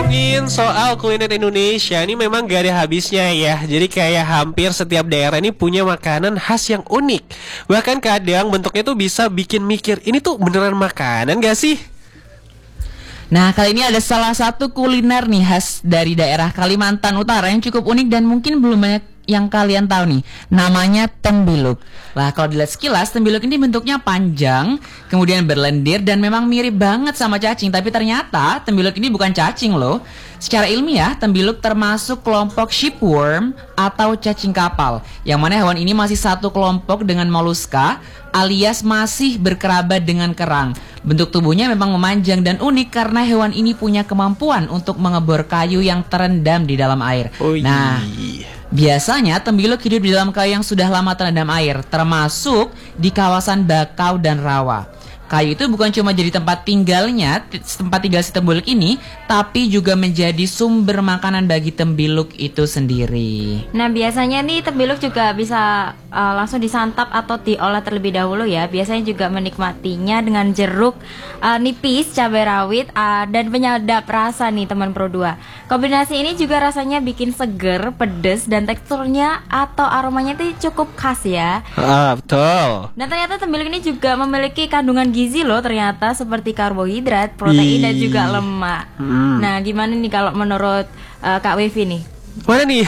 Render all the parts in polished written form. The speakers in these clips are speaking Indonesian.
ngomongin soal kuliner Indonesia ini memang gak ada habisnya ya. Jadi kayak hampir setiap daerah ini punya makanan khas yang unik. Bahkan kadang bentuknya tuh bisa bikin mikir, ini tuh beneran makanan gak sih? Nah, kali ini ada salah satu kuliner nih khas dari daerah Kalimantan Utara yang cukup unik dan mungkin belum banyak yang kalian tahu nih. Namanya tembiluk. Lah, kalau dilihat sekilas, tembiluk ini bentuknya panjang, kemudian berlendir dan memang mirip banget sama cacing. Tapi ternyata tembiluk ini bukan cacing loh. Secara ilmiah, tembiluk termasuk kelompok shipworm atau cacing kapal, yang mana hewan ini masih satu kelompok dengan moluska alias masih berkerabat dengan kerang. Bentuk tubuhnya memang memanjang dan unik karena hewan ini punya kemampuan untuk mengebor kayu yang terendam di dalam air. Nah, biasanya tembiluk hidup di dalam kayu yang sudah lama terendam air, termasuk di kawasan bakau dan rawa. Kayu itu bukan cuma jadi tempat tinggal si tembiluk ini, tapi juga menjadi sumber makanan bagi tembiluk itu sendiri. Nah, biasanya nih tembiluk juga bisa langsung disantap atau diolah terlebih dahulu ya. Biasanya juga menikmatinya dengan jeruk nipis, cabai rawit, dan penyedap rasa nih teman Pro 2. Kombinasi ini juga rasanya bikin seger, pedes, dan teksturnya atau aromanya itu cukup khas ya. Betul. Dan ternyata tembiluk ini juga memiliki kandungan gizi loh ternyata, seperti karbohidrat, protein, dan juga lemak. Nah, gimana nih kalau menurut Kak Wevi nih? Mana nih?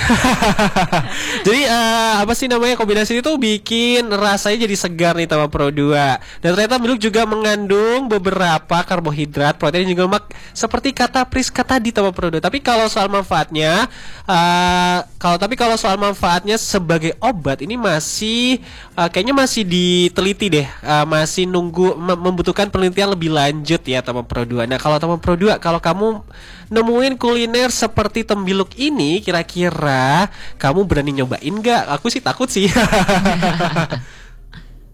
Jadi apa sih namanya, kombinasi itu bikin rasanya jadi segar nih sama Pro 2. Dan ternyata miluk juga mengandung beberapa karbohidrat, protein juga lemak seperti kata Priska tadi sama Pro 2. Tapi kalau soal manfaatnya kalau soal manfaatnya sebagai obat ini masih kayaknya masih diteliti deh. Masih membutuhkan penelitian lebih lanjut ya teman Pro 2. Nah, kalau teman Pro 2, kalau kamu nemuin kuliner seperti tembiluk ini, kira-kira kamu berani nyobain gak? Aku sih takut sih.